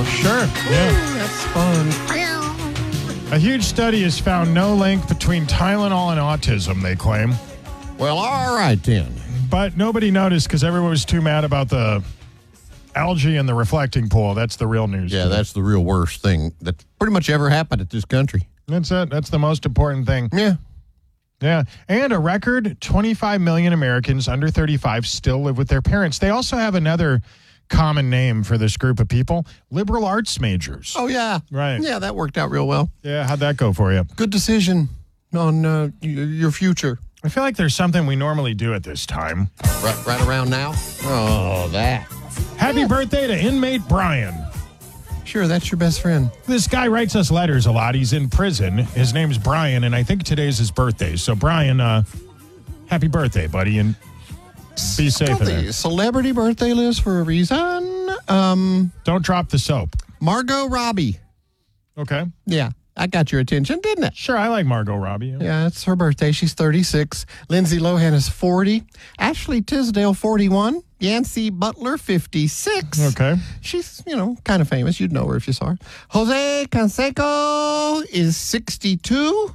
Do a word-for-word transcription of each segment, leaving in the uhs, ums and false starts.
Sure. Yeah. Ooh, that's fun. A huge study has found no link between Tylenol and autism, they claim. Well, all right then. But nobody noticed because everyone was too mad about the algae in the reflecting pool. That's the real news. Yeah, that's the real worst thing that pretty much ever happened at this country. That's it. That's the most important thing. Yeah. Yeah. And a record twenty-five million Americans under thirty-five still live with their parents. They also have another common name for this group of people, liberal arts majors. Oh, yeah. Right. Yeah, that worked out real well. Yeah. How'd that go for you? Good decision on uh, y- your future. I feel like there's something we normally do at this time. Right, right around now? Oh, that. Happy birthday to inmate Brian. Sure, that's your best friend. This guy writes us letters a lot. He's in prison. His name's Brian, and I think today's his birthday. So, Brian, uh, happy birthday, buddy, and be safe Got in there. the celebrity birthday list for a reason. Um, Don't drop the soap. Margot Robbie. Okay. Yeah, I got your attention, didn't it? Sure, I like Margot Robbie. Yeah, it's her birthday. She's thirty-six. Lindsay Lohan is forty. Ashley Tisdale, forty-one. Yancey Butler, fifty-six. Okay. She's, you know, kind of famous. You'd know her if you saw her. Jose Canseco is sixty-two.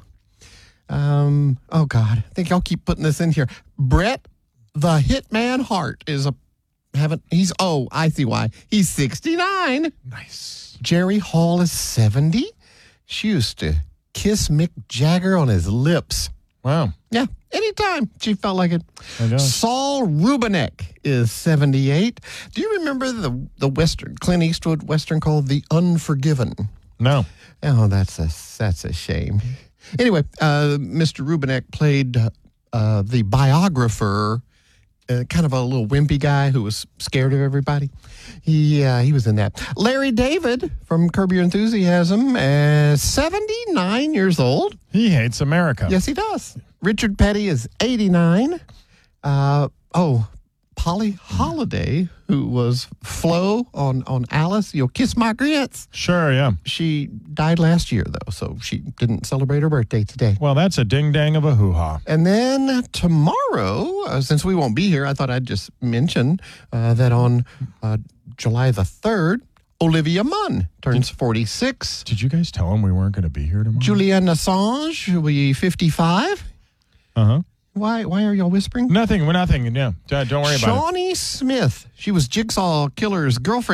Um, oh, God. I think I'll keep putting this in here. Brett the Hitman Hart is a, haven't, he's, oh, I see why. He's sixty-nine. Nice. Jerry Hall is seventy. She used to kiss Mick Jagger on his lips. Wow. Yeah, anytime she felt like it. I know. Saul Rubinek is seventy-eight. Do you remember the the Western, Clint Eastwood Western called The Unforgiven? No. Oh, that's a, that's a shame. Anyway, uh, Mister Rubinek played uh, the biographer, uh, kind of a little wimpy guy who was scared of everybody. He, uh, he was in that. Larry David from Curb Your Enthusiasm, uh, seventy-nine years old. He hates America. Yes, he does. Richard Petty is eighty-nine. Uh, oh, Polly Holiday, who was Flo on, on Alice, you'll kiss my grits. Sure, yeah. She died last year, though, so she didn't celebrate her birthday today. Well, that's a ding-dang of a hoo-ha. And then tomorrow, uh, since we won't be here, I thought I'd just mention uh, that on uh, July the third, Olivia Munn turns forty-six. Did you guys tell him we weren't going to be here tomorrow? Julian Assange will be fifty-five. Uh-huh. Why Why are y'all whispering? Nothing. Nothing. Yeah. Don't worry about it. Shawnee Smith. She was Jigsaw Killer's girlfriend.